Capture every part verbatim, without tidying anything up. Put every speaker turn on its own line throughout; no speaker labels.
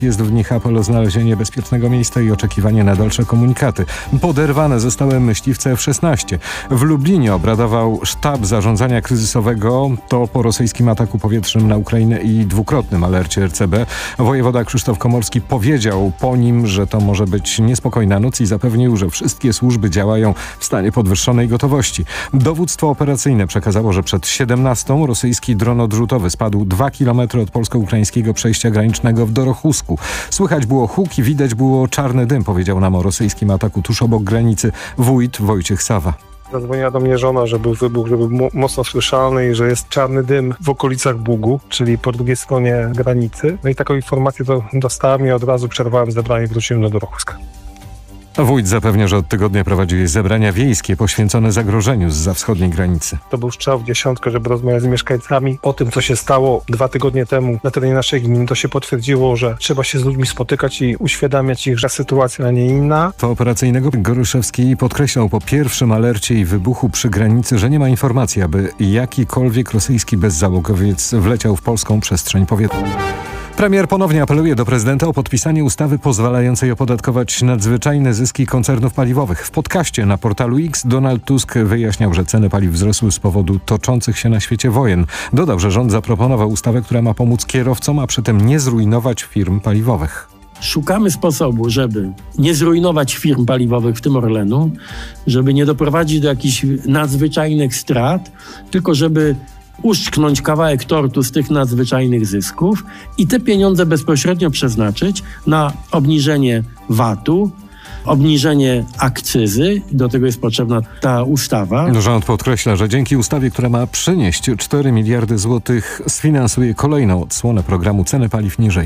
Jest w nich apel o znalezienie bezpiecznego miejsca i oczekiwanie na dalsze komunikaty. Poderwane zostały myśliwce F szesnaście. W Lublinie obradował sztab zarządzania kryzysowego. To po rosyjskim ataku powietrznym na Ukrainę i dwukrotnym alercie R C B. Wojewoda Krzysztof Komorski powiedział po nim, że to może być niespokojna noc i zapewnił, że wszystkie służby działają w stanie podwyższonej gotowości. Dowództwo operacyjne przekazało, że przed siedemnastą rosyjski dron odrzutowy spadł dwa kilometry od polsko-ukraińskiego przejścia granicznego w Dorochusku. Słychać było huk i widać było czarny dym, powiedział nam o rosyjskim ataku tuż obok granicy wójt Wojciech Sawa.
Zadzwoniła do mnie żona, że był wybuch, że był mocno słyszalny i że jest czarny dym w okolicach Bugu, czyli po drugiej stronie granicy. No i taką informację to dostałem i od razu przerwałem zebranie i wróciłem do Dorochuska.
Wójt zapewnia, że od tygodnia prowadził zebrania wiejskie poświęcone zagrożeniu zza wschodniej granicy.
To był strzał w dziesiątkę, żeby rozmawiać z mieszkańcami o tym, co się stało dwa tygodnie temu na terenie naszej gminy. To się potwierdziło, że trzeba się z ludźmi spotykać i uświadamiać ich, że sytuacja, a nie inna.
To operacyjnego Goryszewski podkreślał po pierwszym alercie i wybuchu przy granicy, że nie ma informacji, aby jakikolwiek rosyjski bezzałogowiec wleciał w polską przestrzeń powietrzną. Premier ponownie apeluje do prezydenta o podpisanie ustawy pozwalającej opodatkować nadzwyczajne zyski koncernów paliwowych. W podcaście na portalu X Donald Tusk wyjaśniał, że ceny paliw wzrosły z powodu toczących się na świecie wojen. Dodał, że rząd zaproponował ustawę, która ma pomóc kierowcom, a przy tym nie zrujnować firm paliwowych.
Szukamy sposobu, żeby nie zrujnować firm paliwowych, w tym Orlenu, żeby nie doprowadzić do jakichś nadzwyczajnych strat, tylko żeby uszczknąć kawałek tortu z tych nadzwyczajnych zysków i te pieniądze bezpośrednio przeznaczyć na obniżenie vatu, obniżenie akcyzy. Do tego jest potrzebna ta ustawa.
Rząd podkreśla, że dzięki ustawie, która ma przynieść cztery miliardy złotych, sfinansuje kolejną odsłonę programu Ceny paliw niżej.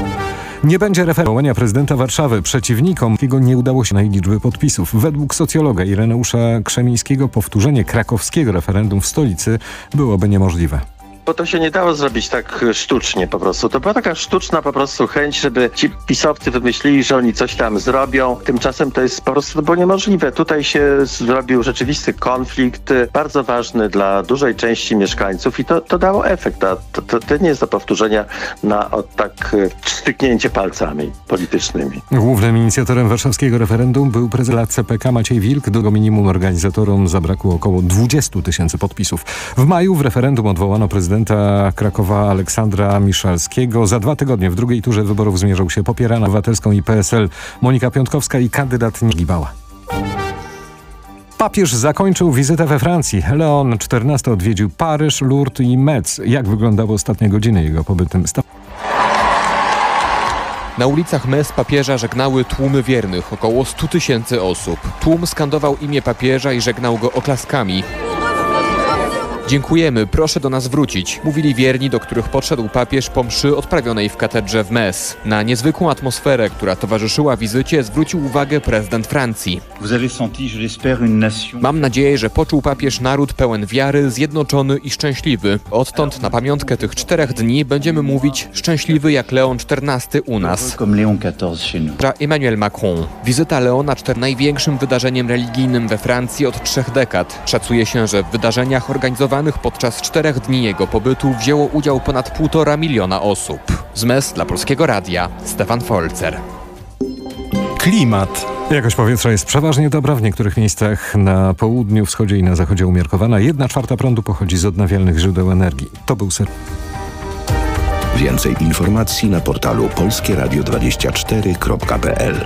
Nie będzie referendum prezydenta Warszawy. Przeciwnikom jego nie udało się najliczby podpisów. Według socjologa Ireneusza Krzemińskiego powtórzenie krakowskiego referendum w stolicy byłoby niemożliwe.
Bo to się nie dało zrobić tak sztucznie po prostu. To była taka sztuczna po prostu chęć, żeby ci pisowcy wymyślili, że oni coś tam zrobią. Tymczasem to jest po prostu było niemożliwe. Tutaj się zrobił rzeczywisty konflikt, bardzo ważny dla dużej części mieszkańców i to, to dało efekt. A to, to, to nie jest do powtórzenia na o, tak styknięcie palcami politycznymi.
Głównym inicjatorem warszawskiego referendum był prezydent C P K Maciej Wilk. Do minimum organizatorom zabrakło około dwudziestu tysięcy podpisów. W maju w referendum odwołano prezydenta Krakowa Aleksandra Miszalskiego. Za dwa tygodnie w drugiej turze wyborów zmierzą się Popierana Obywatelską i P S L Monika Piątkowska i kandydat Gibała. Papież zakończył wizytę we Francji. Leon czternasty odwiedził Paryż, Lourdes i Metz. Jak wyglądały ostatnie godziny jego pobytem?
Na ulicach Metz papieża żegnały tłumy wiernych, około stu tysięcy osób. Tłum skandował imię papieża i żegnał go oklaskami. Dziękujemy, proszę do nas wrócić, mówili wierni, do których podszedł papież po mszy odprawionej w katedrze w Metz. Na niezwykłą atmosferę, która towarzyszyła wizycie, zwrócił uwagę prezydent Francji. Mam nadzieję, że poczuł papież naród pełen wiary, zjednoczony i szczęśliwy. Odtąd na pamiątkę tych czterech dni będziemy mówić szczęśliwy jak Leon czternasty u nas. Emmanuel Macron. Wizyta Leona czternastego największym wydarzeniem religijnym we Francji od trzech dekad. Szacuje się, że w wydarzeniach organizowanych podczas czterech dni jego pobytu wzięło udział ponad półtora miliona osób. Z Metz dla Polskiego Radia Stefan Folzer.
Klimat. Jakość powietrza jest przeważnie dobra, w niektórych miejscach na południu, wschodzie i na zachodzie umiarkowana. Jedna czwarta prądu pochodzi z odnawialnych źródeł energii. To był ser.
Więcej informacji na portalu polskie radio dwadzieścia cztery kropka p l.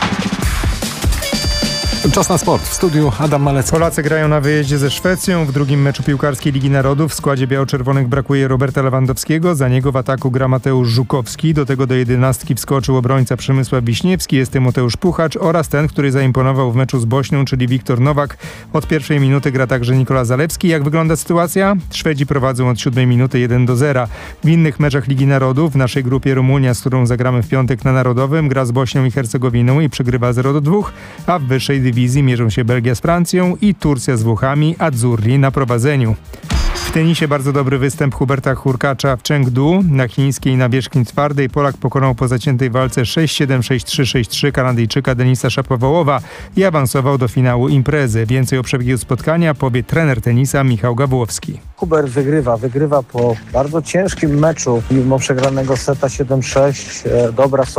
Czas na sport. W studiu Adam Malecki.
Polacy grają na wyjeździe ze Szwecją. W drugim meczu piłkarskiej Ligi Narodów w składzie biało-czerwonych brakuje Roberta Lewandowskiego. Za niego w ataku gra Mateusz Żukowski. Do tego do jedenastki wskoczył obrońca Przemysław Wiśniewski. Jest tym Mateusz Puchacz oraz ten, który zaimponował w meczu z Bośnią, czyli Wiktor Nowak. Od pierwszej minuty gra także Nikola Zalewski. Jak wygląda sytuacja? Szwedzi prowadzą od siódmej minuty jeden do zera. W innych meczach Ligi Narodów w naszej grupie Rumunia, z którą zagramy w piątek na Narodowym, gra z Bośnią i Hercegowiną i przegrywa zero do dwóch, a w wyższej dywizji mierzą się Belgia z Francją i Turcja z Włochami, Azzurri na prowadzeniu. W tenisie bardzo dobry występ Huberta Hurkacza w Chengdu. Na chińskiej nawierzchni twardej Polak pokonał po zaciętej walce sześć siedem, sześć trzy, sześć trzy Kanadyjczyka Denisa Shapovałowa i awansował do finału imprezy. Więcej o przebiegu spotkania powie trener tenisa Michał Gawłowski.
Hubert wygrywa, wygrywa po bardzo ciężkim meczu, mimo przegranego seta siedem sześć. Dobra